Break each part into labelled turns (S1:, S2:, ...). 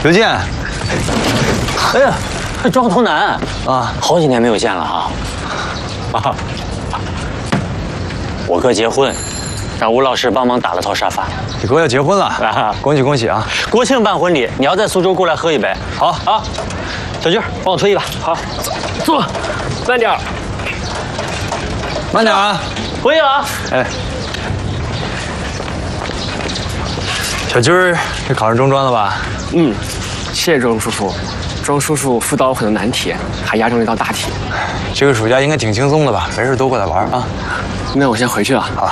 S1: 刘健，
S2: 哎呀，这庄头男啊，好几年没有见了哈。啊，我哥结婚，让吴老师帮忙打了套沙发。
S1: 你哥要结婚了啊！恭喜恭喜啊！
S2: 国庆办婚礼，你要在苏州过来喝一杯。好啊，小军，帮我推一把。好，坐，慢点，
S1: 慢点啊！
S2: 回去了啊！
S1: 哎，小军儿，这考上中专了吧？
S3: 嗯，谢谢庄叔叔。庄叔叔辅导了很多难题，还押中了一道大题。
S1: 这个暑假应该挺轻松的吧？没事多过来玩啊。
S3: 那我先回去了。
S1: 好。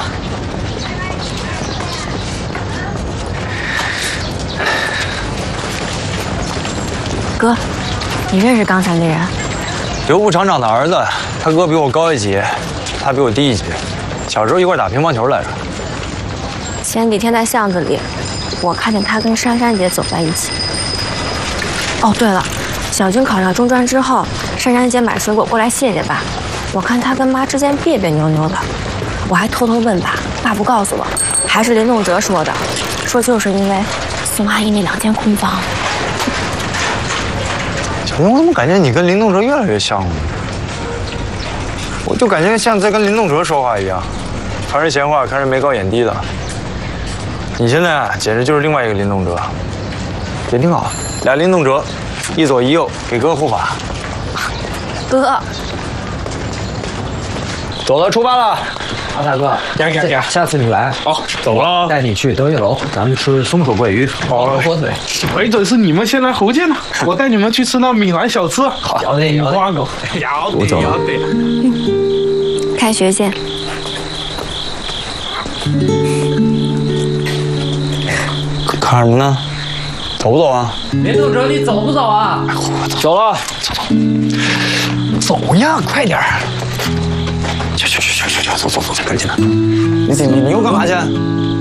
S4: 哥，你认识刚才那人？
S1: 刘部厂长的儿子，他哥比我高一级，他比我低一级。小时候一块打乒乓球来着。
S4: 前几天在巷子里，我看见他跟珊珊姐走在一起。哦，对了，小军考上中专之后，珊珊姐买水果过来谢谢爸。我看他跟妈之间别别扭扭的，我还偷偷问爸，爸不告诉我，还是林栋哲说的，说就是因为宋阿姨那2间空房。
S1: 小军，我怎么感觉你跟林栋哲越来越像了？我就感觉像在跟林栋哲说话一样，谈人闲话，看人眉高眼低的。你现在简直就是另外一个林栋哲，也挺好，俩林栋哲，一左一右，给哥护法。
S4: 哥，
S1: 走了，出发了。
S5: 阿大哥，下次你来，
S6: 好，走了，
S5: 带你去德月楼，咱们吃松鼠桂鱼，好火腿。
S6: 没准是你们先来福建呢，我带你们去吃那闽南小吃。
S5: 好的，
S6: 米花狗，要得。
S4: 开学见。
S1: 看什么呢？走不走啊？
S5: 林栋哲，你走不走啊？
S1: 走了，走呀，快点儿！去，走，赶紧的！你又干嘛去？